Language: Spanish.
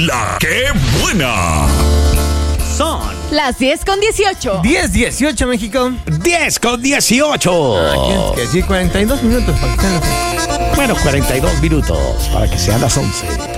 La que buena. Son las 10:18. 10:18, México. 10:18. Tienes que decir 42 minutos para que sean las... Bueno, 42 minutos para que sean las 11.